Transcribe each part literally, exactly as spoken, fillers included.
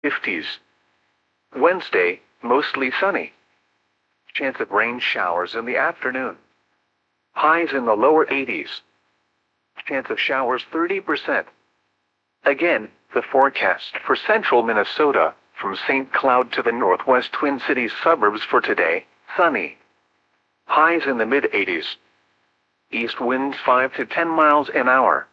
fifties. Wednesday, mostly sunny. Chance of rain showers in the afternoon. Highs in the lower eighties. Chance of showers thirty percent. Again, the forecast for central Minnesota, from Saint Cloud to the northwest Twin Cities suburbs for today, sunny. Highs in the mid eighties. East winds five to ten miles an hour.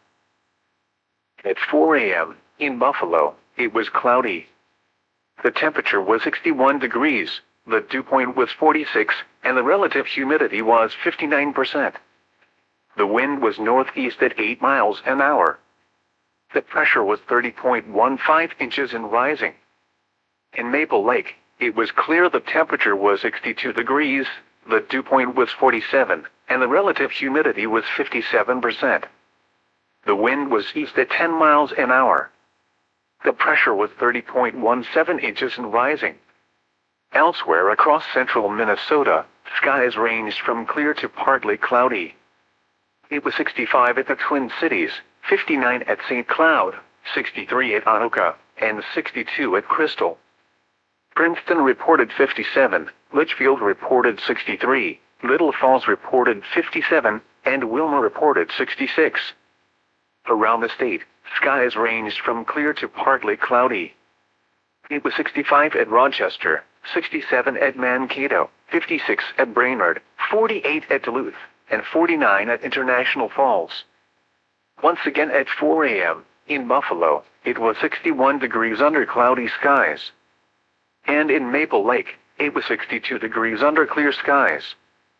At four A M, in Buffalo, it was cloudy. The temperature was sixty-one degrees, the dew point was forty-six, and the relative humidity was fifty-nine percent. The wind was northeast at eight miles an hour. The pressure was thirty point one five inches and rising. In Maple Lake, it was clear. The temperature was sixty-two degrees, the dew point was forty-seven, and the relative humidity was fifty-seven percent. The wind was east at ten miles an hour. The pressure was thirty point one seven inches and rising. Elsewhere across central Minnesota, skies ranged from clear to partly cloudy. It was sixty-five at the Twin Cities, fifty-nine at Saint Cloud, sixty-three at Anoka, and sixty-two at Crystal. Princeton reported fifty-seven, Litchfield reported sixty-three, Little Falls reported fifty-seven, and Wilmer reported sixty-six. Around the state, skies ranged from clear to partly cloudy. It was sixty-five at Rochester, sixty-seven at Mankato, fifty-six at Brainerd, forty-eight at Duluth, and forty-nine at International Falls. Once again at four A M, in Buffalo, it was sixty-one degrees under cloudy skies. And in Maple Lake, it was sixty-two degrees under clear skies.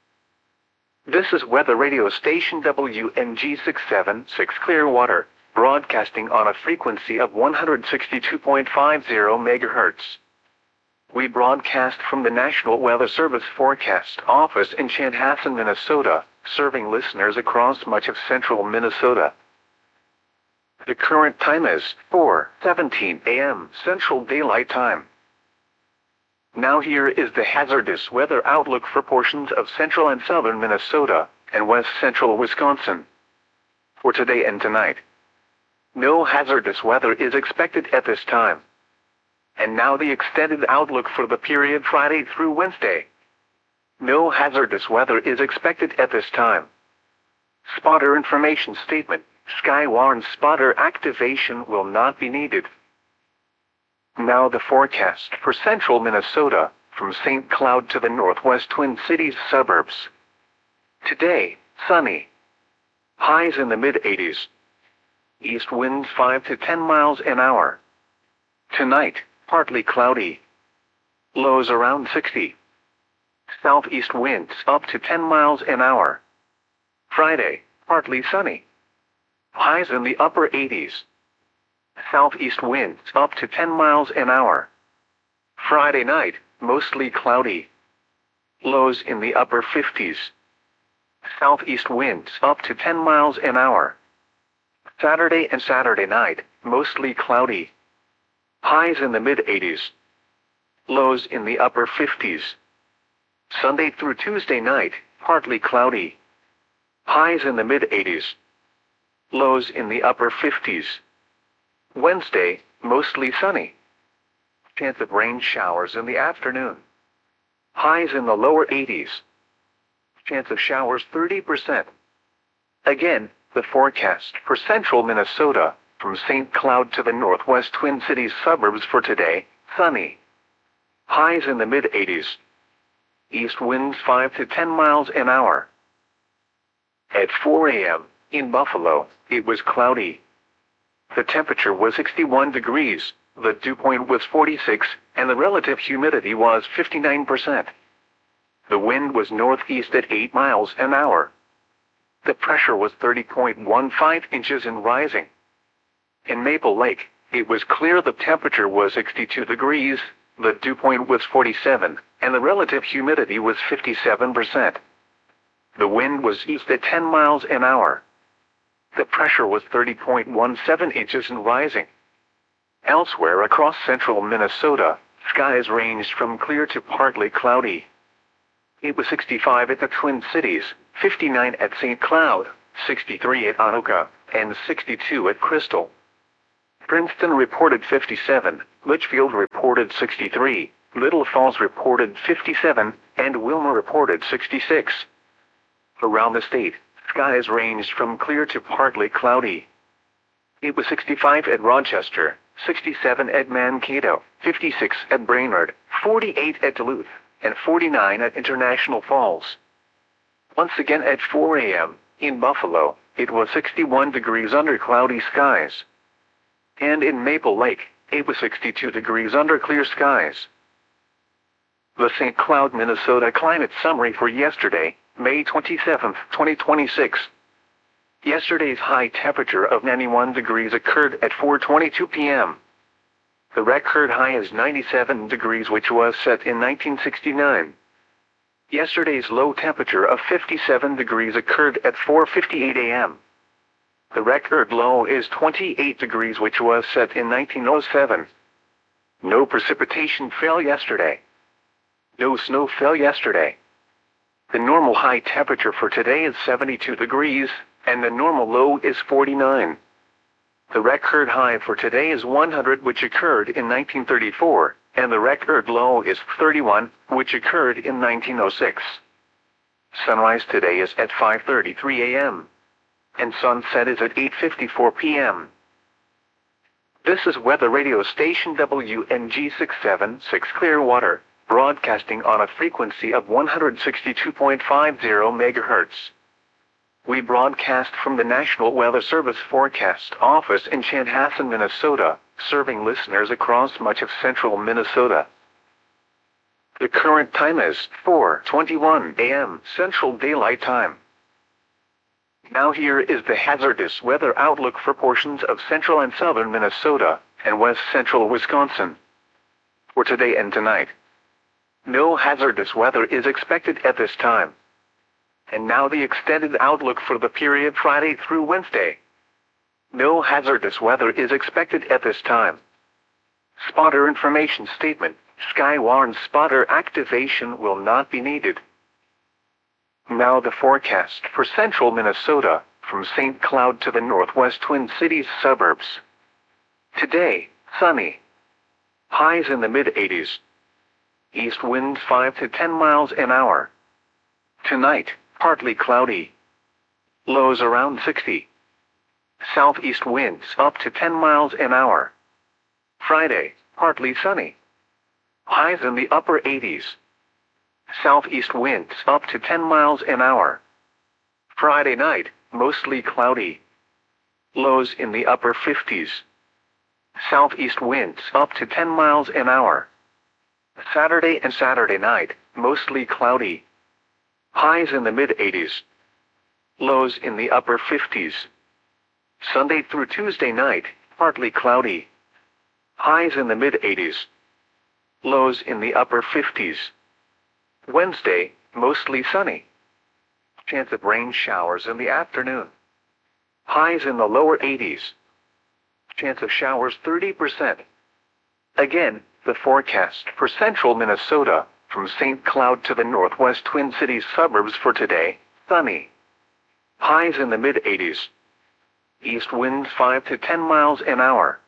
This is weather radio station W N G six seven six Clearwater, broadcasting on a frequency of one hundred sixty-two point five zero megahertz. We broadcast from the National Weather Service Forecast Office in Chanhassen, Minnesota, serving listeners across much of central Minnesota. The current time is four seventeen A M Central Daylight Time. Now here is the hazardous weather outlook for portions of central and southern Minnesota, and west central Wisconsin. For today and tonight, no hazardous weather is expected at this time. And now the extended outlook for the period Friday through Wednesday. No hazardous weather is expected at this time. Spotter information statement: Skywarn spotter activation will not be needed. Now the forecast for central Minnesota, from Saint Cloud to the northwest Twin Cities suburbs. Today, sunny. Highs in the mid eighties. East winds five to ten miles an hour. Tonight, partly cloudy. Lows around sixty. Southeast winds up to ten miles an hour. Friday, partly sunny. Highs in the upper eighties. Southeast winds up to ten miles an hour. Friday night, mostly cloudy. Lows in the upper fifties. Southeast winds up to ten miles an hour. Saturday and Saturday night, mostly cloudy. Highs in the mid eighties. Lows in the upper fifties. Sunday through Tuesday night, partly cloudy. Highs in the mid eighties. Lows in the upper fifties. Wednesday, mostly sunny. Chance of rain showers in the afternoon. Highs in the lower eighties. Chance of showers thirty percent. Again, the forecast for central Minnesota, from Saint Cloud to the northwest Twin Cities suburbs for today, sunny. Highs in the mid eighties. East winds five to ten miles an hour. At four A M, in Buffalo, it was cloudy. The temperature was sixty-one degrees, the dew point was forty-six, and the relative humidity was fifty-nine percent. The wind was northeast at eight miles an hour. The pressure was thirty point one five inches and rising. In Maple Lake, it was clear. The temperature was sixty-two degrees, the dew point was forty-seven, and the relative humidity was fifty-seven percent. The wind was east at ten miles an hour. The pressure was thirty point one seven inches and rising. Elsewhere across central Minnesota, skies ranged from clear to partly cloudy. It was sixty-five at the Twin Cities, fifty-nine at Saint Cloud, sixty-three at Anoka, and sixty-two at Crystal. Princeton reported fifty-seven, Litchfield reported sixty-three, Little Falls reported fifty-seven, and Wilmer reported sixty-six. Around the state, skies ranged from clear to partly cloudy. It was sixty-five at Rochester, sixty-seven at Mankato, fifty-six at Brainerd, forty-eight at Duluth, and forty-nine at International Falls. Once again at four A M, in Buffalo, it was sixty-one degrees under cloudy skies. And in Maple Lake, it was sixty-two degrees under clear skies. The Saint Cloud, Minnesota climate summary for yesterday, May twenty-seventh, twenty twenty-six. Yesterday's high temperature of ninety-one degrees occurred at four twenty-two P M The record high is ninety-seven degrees, which was set in nineteen sixty-nine. Yesterday's low temperature of fifty-seven degrees occurred at four fifty-eight A M The record low is twenty-eight degrees, which was set in nineteen oh seven. No precipitation fell yesterday. No snow fell yesterday. The normal high temperature for today is seventy-two degrees, and the normal low is forty-nine. The record high for today is one hundred, which occurred in nineteen thirty-four, and the record low is thirty-one, which occurred in nineteen oh six. Sunrise today is at five thirty-three A M and sunset is at eight fifty-four P M This is weather radio station W N G six seventy-six Clearwater, broadcasting on a frequency of one hundred sixty-two point five zero megahertz. We broadcast from the National Weather Service Forecast Office in Chanhassen, Minnesota, serving listeners across much of central Minnesota. The current time is four twenty-one A M Central Daylight Time. Now here is the hazardous weather outlook for portions of central and southern Minnesota and west central Wisconsin. For today and tonight, no hazardous weather is expected at this time. And now the extended outlook for the period Friday through Wednesday. No hazardous weather is expected at this time. Spotter information statement: Skywarn spotter activation will not be needed. Now the forecast for central Minnesota, from Saint Cloud to the northwest Twin Cities suburbs. Today, sunny. Highs in the mid eighties. East winds five to ten miles an hour. Tonight, partly cloudy. Lows around sixty. Southeast winds up to ten miles an hour. Friday, partly sunny. Highs in the upper eighties. Southeast winds up to ten miles an hour. Friday night, mostly cloudy. Lows in the upper fifties. Southeast winds up to ten miles an hour. Saturday and Saturday night, mostly cloudy. Highs in the mid eighties. Lows in the upper fifties. Sunday through Tuesday night, partly cloudy. Highs in the mid eighties. Lows in the upper fifties. Wednesday, mostly sunny. Chance of rain showers in the afternoon. Highs in the lower eighties. Chance of showers thirty percent. Again, the forecast for central Minnesota, from Saint Cloud to the northwest Twin Cities suburbs for today: sunny. Highs in the mid eighties. East winds five to ten miles an hour.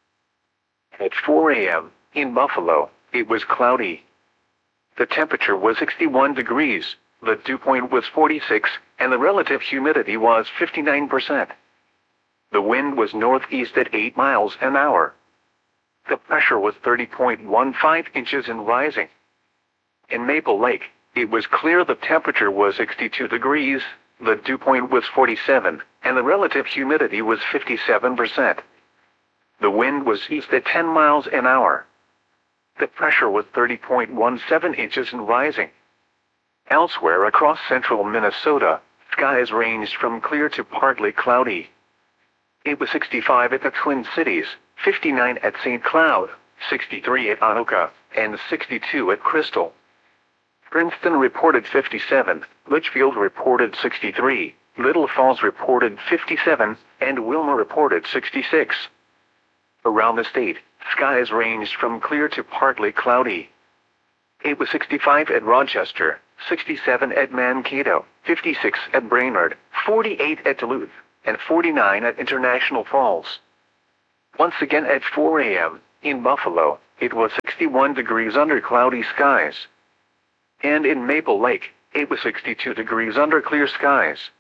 At four A M, in Buffalo, it was cloudy. The temperature was sixty-one degrees, the dew point was forty-six, and the relative humidity was fifty-nine percent. The wind was northeast at eight miles an hour. The pressure was thirty point one five inches and rising. In Maple Lake, it was clear. The temperature was sixty-two degrees, the dew point was forty-seven, and the relative humidity was fifty-seven percent. The wind was east at ten miles an hour. The pressure was thirty point one seven inches and rising. Elsewhere across central Minnesota, skies ranged from clear to partly cloudy. It was sixty-five at the Twin Cities, fifty-nine at Saint Cloud, sixty-three at Anoka, and sixty-two at Crystal. Princeton reported fifty-seven, Litchfield reported sixty-three, Little Falls reported fifty-seven, and Wilmer reported sixty-six. Around the state, skies ranged from clear to partly cloudy. It was sixty-five at Rochester, sixty-seven at Mankato, fifty-six at Brainerd, forty-eight at Duluth, and forty-nine at International Falls. Once again at four A M in Buffalo, it was sixty-one degrees under cloudy skies. And in Maple Lake, it was sixty-two degrees under clear skies.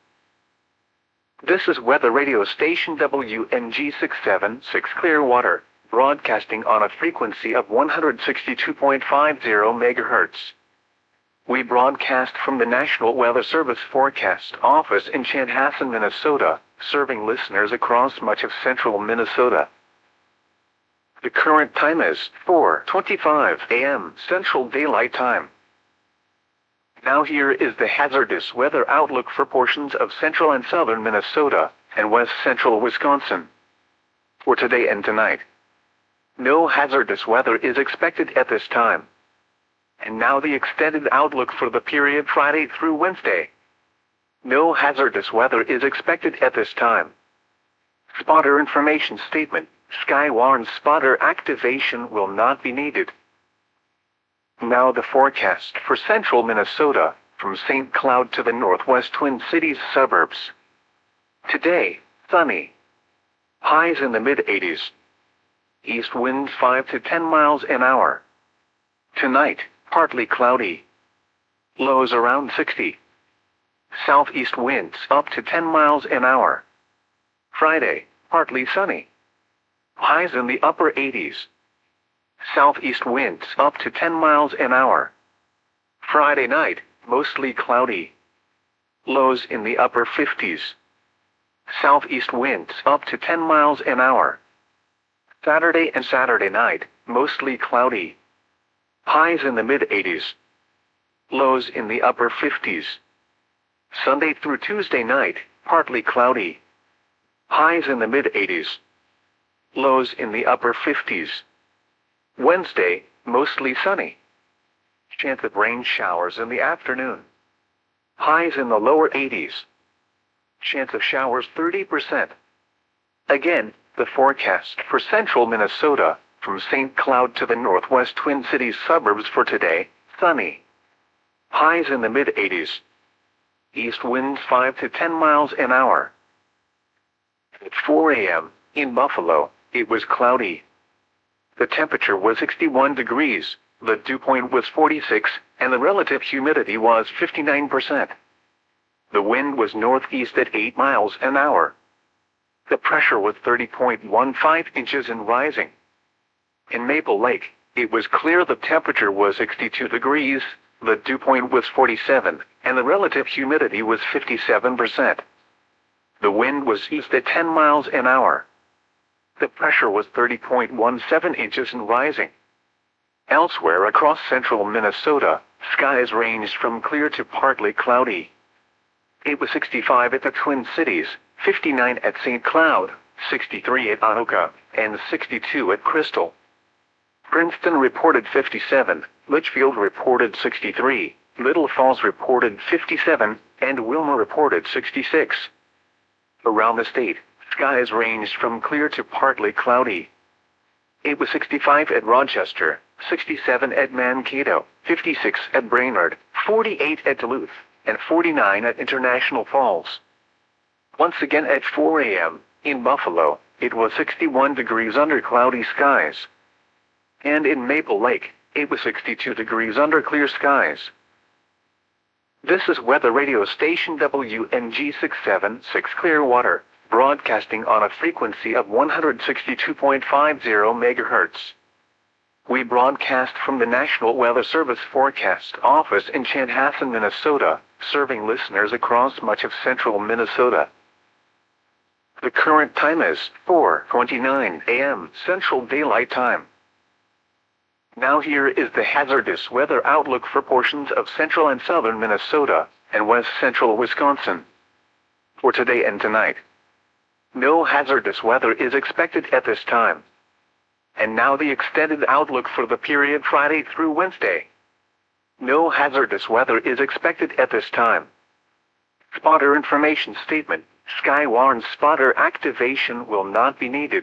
This is weather radio station W M G six seven six Clearwater, broadcasting on a frequency of one hundred sixty-two point five zero megahertz. We broadcast from the National Weather Service Forecast Office in Chanhassen, Minnesota, serving listeners across much of central Minnesota. The current time is four twenty-five A M Central Daylight Time. Now here is the hazardous weather outlook for portions of central and southern Minnesota and west central Wisconsin. For today and tonight, no hazardous weather is expected at this time. And now the extended outlook for the period Friday through Wednesday. No hazardous weather is expected at this time. Spotter information statement. Sky warns spotter activation will not be needed. Now the forecast for central Minnesota, from Saint Cloud to the northwest Twin Cities suburbs. Today, sunny. Highs in the mid eighties. East winds five to ten miles an hour. Tonight, partly cloudy. Lows around sixty. Southeast winds up to ten miles an hour. Friday, partly sunny. Highs in the upper eighties. Southeast winds up to ten miles an hour. Friday night, mostly cloudy. Lows in the upper fifties. Southeast winds up to ten miles an hour. Saturday and Saturday night, mostly cloudy. Highs in the mid eighties. Lows in the upper fifties. Sunday through Tuesday night, partly cloudy. Highs in the mid eighties. Lows in the upper fifties. Wednesday, mostly sunny. Chance of rain showers in the afternoon. Highs in the lower eighties. Chance of showers thirty percent. Again, the forecast for central Minnesota, from Saint Cloud to the northwest Twin Cities suburbs for today, sunny. Highs in the mid eighties. East winds five to ten miles an hour. At four A M in Buffalo, it was cloudy. The temperature was sixty-one degrees, the dew point was forty-six, and the relative humidity was fifty-nine percent. The wind was northeast at eight miles an hour. The pressure was thirty point one five inches and rising. In Maple Lake, it was clear the temperature was sixty-two degrees, the dew point was forty-seven, and the relative humidity was fifty-seven percent. The wind was east at ten miles an hour. The pressure was thirty point one seven inches and rising. Elsewhere across central Minnesota, skies ranged from clear to partly cloudy. It was sixty-five at the Twin Cities, fifty-nine at Saint Cloud, sixty-three at Anoka, and sixty-two at Crystal. Princeton reported fifty-seven, Litchfield reported sixty-three, Little Falls reported fifty-seven, and Wilmer reported sixty-six. Around the state, skies ranged from clear to partly cloudy. It was sixty-five at Rochester, sixty-seven at Mankato, fifty-six at Brainerd, forty-eight at Duluth, and forty-nine at International Falls. Once again at four A M in Buffalo, it was sixty-one degrees under cloudy skies. And in Maple Lake, it was sixty-two degrees under clear skies. This is weather radio station W M G six seven six Clearwater, broadcasting on a frequency of one hundred sixty-two point five zero megahertz. We broadcast from the National Weather Service Forecast Office in Chanhassen, Minnesota, serving listeners across much of central Minnesota. The current time is four twenty-nine A M Central Daylight Time. Now here is the hazardous weather outlook for portions of central and southern Minnesota and west central Wisconsin. For today and tonight, no hazardous weather is expected at this time. And now the extended outlook for the period Friday through Wednesday. No hazardous weather is expected at this time. Spotter information statement. Sky warns spotter activation will not be needed.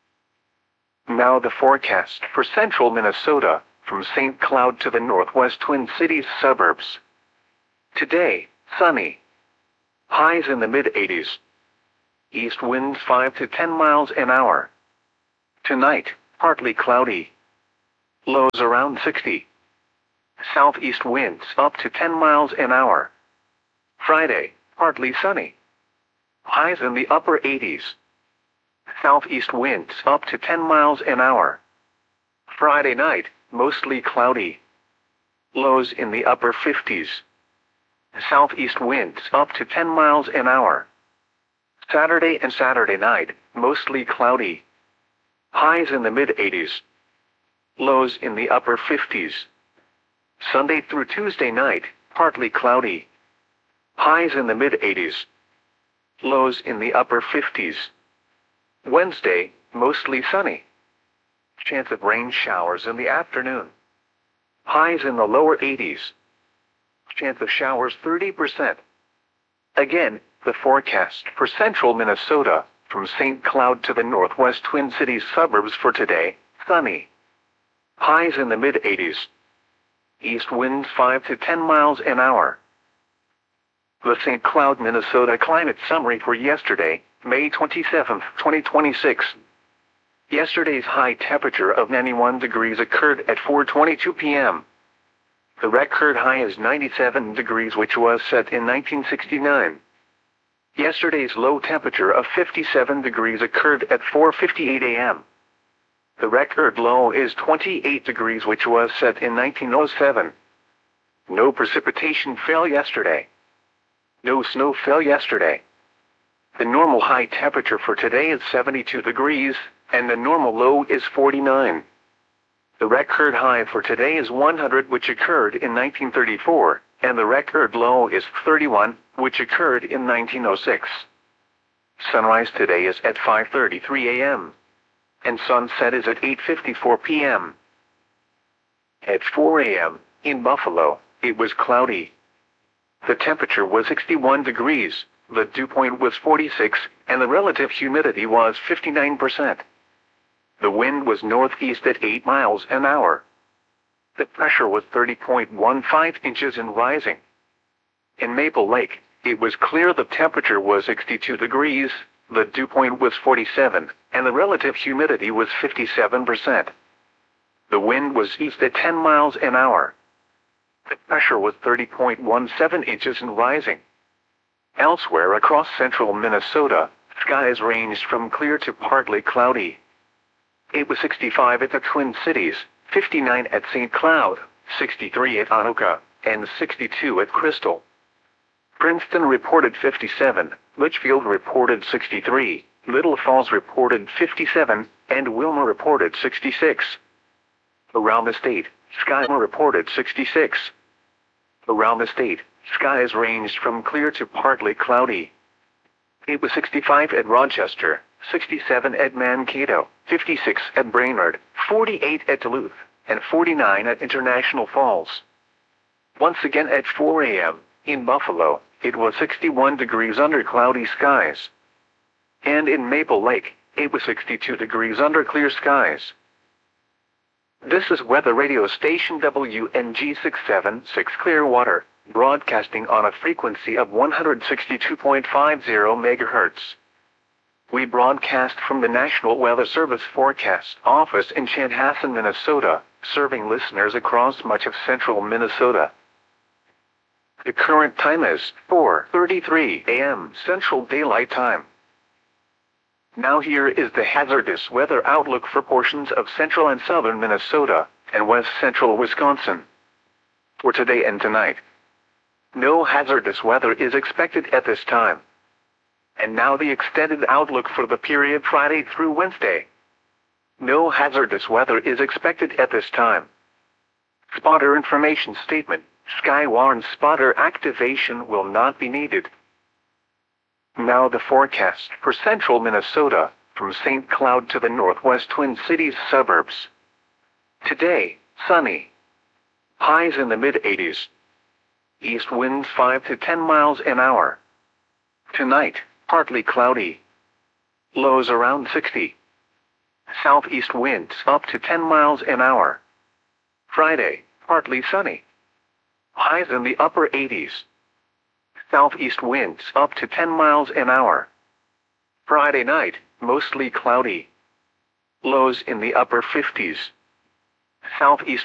Now the forecast for central Minnesota, from Saint Cloud to the northwest Twin Cities suburbs. Today, sunny. Highs in the mid eighties. East winds five to ten miles an hour. Tonight, partly cloudy. Lows around sixty. Southeast winds up to ten miles an hour. Friday, partly sunny. Highs in the upper eighties. Southeast winds up to ten miles an hour. Friday night, mostly cloudy. Lows in the upper fifties. Southeast winds up to ten miles an hour. Saturday and Saturday night, mostly cloudy. Highs in the mid-eighties. Lows in the upper fifties. Sunday through Tuesday night, partly cloudy. Highs in the mid-eighties. Lows in the upper fifties. Wednesday, mostly sunny. Chance of rain showers in the afternoon. Highs in the lower eighties. Chance of showers thirty percent. Again, the forecast for central Minnesota, from Saint Cloud to the northwest Twin Cities suburbs for today, sunny. Highs in the mid-eighties. East winds five to ten miles an hour. The Saint Cloud, Minnesota climate summary for yesterday, May twenty-seventh, twenty twenty-six. Yesterday's high temperature of ninety-one degrees occurred at four twenty-two p m The record high is ninety-seven degrees, which was set in nineteen sixty-nine. Yesterday's low temperature of fifty-seven degrees occurred at four fifty-eight a m The record low is twenty-eight degrees, which was set in nineteen oh seven. No precipitation fell yesterday. No snow fell yesterday. The normal high temperature for today is seventy-two degrees, and the normal low is forty-nine. The record high for today is one hundred, which occurred in nineteen thirty-four, and the record low is thirty-one, which occurred in nineteen oh six. Sunrise today is at five thirty-three a m and sunset is at eight fifty-four p m At four a m, in Buffalo, it was cloudy. The temperature was sixty-one degrees, the dew point was forty-six, and the relative humidity was fifty-nine percent. The wind was northeast at eight miles an hour. The pressure was thirty point one five inches and rising. In Maple Lake, it was clear. The temperature was sixty-two degrees, the dew point was forty-seven, and the relative humidity was fifty-seven percent. The wind was east at ten miles an hour. The pressure was thirty point one seven inches and rising. Elsewhere across central Minnesota, skies ranged from clear to partly cloudy. It was sixty-five at the Twin Cities, fifty-nine at Saint Cloud, sixty-three at Anoka, and sixty-two at Crystal. Princeton reported fifty-seven, Litchfield reported sixty-three, Little Falls reported fifty-seven, and Wilmer reported sixty-six. Around the state, Schuyler reported sixty-six. Around the state, skies ranged from clear to partly cloudy. It was sixty-five at Rochester, sixty-seven at Mankato, fifty-six at Brainerd, forty-eight at Duluth, and forty-nine at International Falls. Once again at four a m, in Buffalo, it was sixty-one degrees under cloudy skies. And in Maple Lake, it was sixty-two degrees under clear skies. This is weather radio station W N G six seven six Clearwater, broadcasting on a frequency of one hundred sixty-two point five zero megahertz. We broadcast from the National Weather Service Forecast Office in Chanhassen, Minnesota, serving listeners across much of central Minnesota. The current time is four thirty-three a m Central Daylight Time. Now here is the hazardous weather outlook for portions of central and southern Minnesota, and west central Wisconsin. For today and tonight, no hazardous weather is expected at this time. And now the extended outlook for the period Friday through Wednesday. No hazardous weather is expected at this time. Spotter information statement: Skywarn spotter activation will not be needed. Now the forecast for central Minnesota, from Saint Cloud to the northwest Twin Cities suburbs. Today, sunny. Highs in the mid-eighties. East winds five to ten miles an hour. Tonight, partly cloudy. Lows around sixty. Southeast winds up to ten miles an hour. Friday, partly sunny. Highs in the upper eighties. Southeast winds up to ten miles an hour. Friday night, mostly cloudy. Lows in the upper fifties. Southeast